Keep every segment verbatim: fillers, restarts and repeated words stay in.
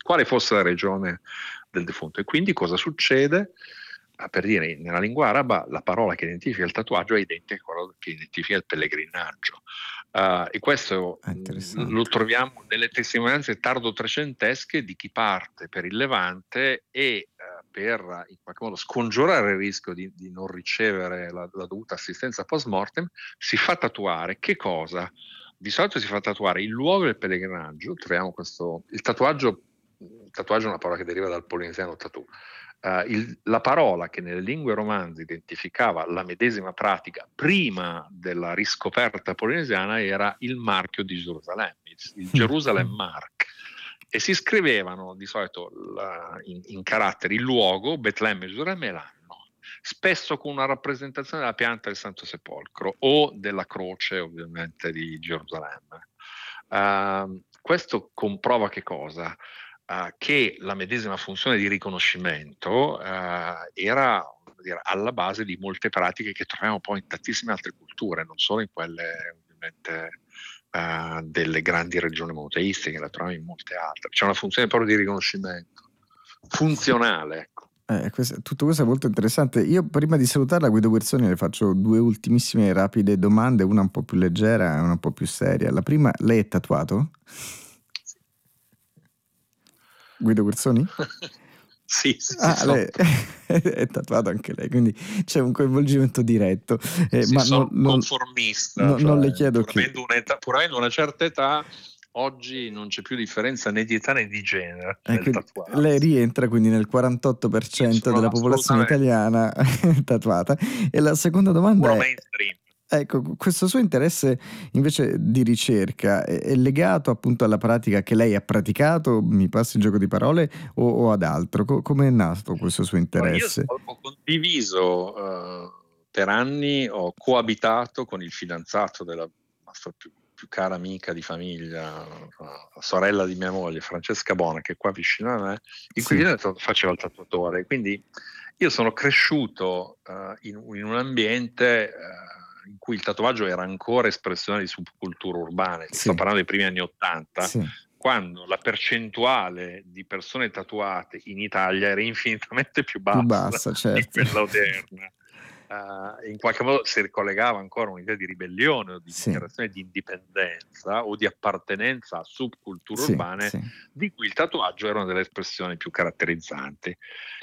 quale fosse la regione del defunto. E quindi cosa succede? Ah, per dire, nella lingua araba la parola che identifica il tatuaggio è identica a quella che identifica il pellegrinaggio. Uh, e questo È mh, lo interessante. troviamo nelle testimonianze tardo-trecentesche di chi parte per il Levante e uh, per in qualche modo scongiurare il rischio di, di non ricevere la, la dovuta assistenza post mortem, si fa tatuare che cosa? Di solito si fa tatuare il luogo del pellegrinaggio. Troviamo questo, il tatuaggio, il tatuaggio è una parola che deriva dal polinesiano tattoo. Uh, il, la parola che nelle lingue romanze identificava la medesima pratica prima della riscoperta polinesiana era il marchio di Gerusalemme, il, il Jerusalem Mark, e si scrivevano di solito la, in, in caratteri il luogo, Betlemme, Gerusalemme e l'anno, spesso con una rappresentazione della pianta del Santo Sepolcro o della croce ovviamente di Gerusalemme. Uh, questo comprova che cosa? Uh, che la medesima funzione di riconoscimento uh, era dire, alla base di molte pratiche che troviamo poi in tantissime altre culture, non solo in quelle ovviamente uh, delle grandi regioni monoteistiche, la troviamo in molte altre. C'è una funzione proprio di riconoscimento funzionale, ecco. Eh, questo, tutto questo è molto interessante. Io prima di salutarla, Guido Guerzoni, le faccio due ultimissime rapide domande, una un po' più leggera e una un po' più seria. La prima, lei è tatuato? Guido Guerzoni? Sì, sì, Ah, sì, lei è tatuato anche lei, quindi c'è un coinvolgimento diretto. Eh, sì, ma non, sono un non, conformista, non- non le cioè, chiedo pur che... avendo, un'età, pur avendo una certa età, oggi non c'è più differenza né di età né di genere eh, nel quindi lei tatuarsi. rientra quindi nel Io quarantotto per cento sono della popolazione assolutamente italiana tatuata. E la seconda domanda puro è, mainstream. ecco, questo suo interesse invece di ricerca è, è legato appunto alla pratica che lei ha praticato, mi passi il gioco di parole, o, o ad altro? Co- come è nato questo suo Allora, io interesse? ho, ho condiviso uh, per anni, ho coabitato con il fidanzato della nostra più, più cara amica di famiglia, la sorella di mia moglie, Francesca Bona, che è qua vicino a me, in cui Sì, io faceva il tatuatore. Quindi io sono cresciuto uh, in, in un ambiente uh, in cui il tatuaggio era ancora espressione di subculture urbane. Sto sì, parlando dei primi anni Ottanta, sì, quando la percentuale di persone tatuate in Italia era infinitamente più più bassa bassa, di certo. quella odierna. Uh, in qualche modo si ricollegava ancora un'idea di ribellione o di Sì, dichiarazione di indipendenza o di appartenenza a subculture sì, urbane sì. di cui il tatuaggio era una delle espressioni più caratterizzanti.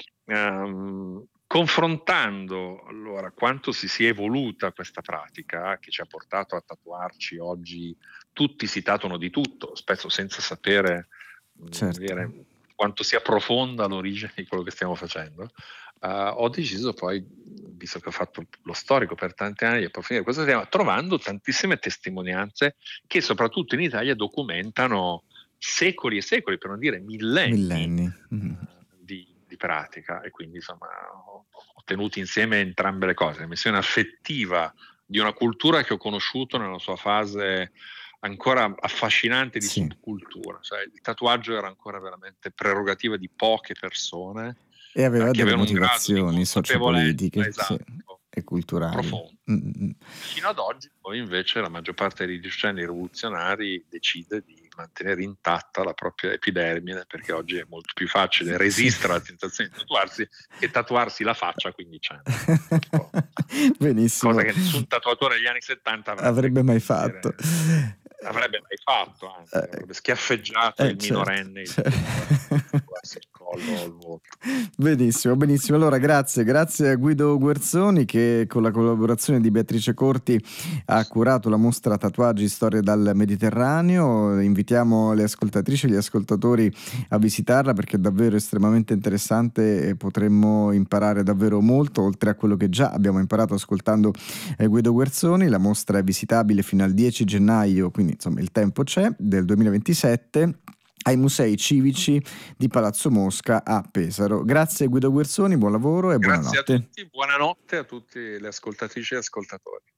Um, confrontando allora quanto si sia evoluta questa pratica che ci ha portato a tatuarci oggi, tutti si tatuano di tutto, spesso senza sapere mh, Certo. dire, quanto sia profonda l'origine di quello che stiamo facendo. Uh, ho deciso poi, visto che ho fatto lo storico per tanti anni, di approfondire questo tema, trovando tantissime testimonianze che soprattutto in Italia documentano secoli e secoli, per non dire millenni, Millenni. Mm. uh, di, di pratica. E quindi insomma ho, ho tenuto insieme entrambe le cose, la missione affettiva di una cultura che ho conosciuto nella sua fase ancora affascinante di Sì. subcultura, cioè il tatuaggio era ancora veramente prerogativa di poche persone E eh, aveva che delle avevano un grado di motivazioni consapevolezza sociopolitiche, sì, esatto, e culturali. profondo. Mm-mm. Fino ad oggi poi invece la maggior parte dei decenni rivoluzionari decide di mantenere intatta la propria epidermide, perché oggi è molto più facile Sì. resistere alla tentazione di tatuarsi che tatuarsi la faccia quindicenne. Ecco. Cosa Benissimo. che nessun tatuatore degli anni settanta avrebbe, Avrebbe mai come fatto. dire, avrebbe mai fatto, anzi, Eh, avrebbe schiaffeggiato eh, il certo. minorenne il Cioè- giorno dopo per tatuarsi il collo o il volto. Benissimo, benissimo. Allora, grazie, grazie a Guido Guerzoni che con la collaborazione di Beatrice Corti ha curato la mostra Tatuaggi Storie dal Mediterraneo. Invitiamo le ascoltatrici e gli ascoltatori a visitarla perché è davvero estremamente interessante e potremmo imparare davvero molto, oltre a quello che già abbiamo imparato ascoltando eh, Guido Guerzoni. La mostra è visitabile fino al dieci gennaio, quindi insomma il tempo c'è, del duemilaventisette ai Musei Civici di Palazzo Mosca a Pesaro. Grazie Guido Guerzoni, buon lavoro e Grazie a buonanotte. tutti, buonanotte a tutte le ascoltatrici e ascoltatori.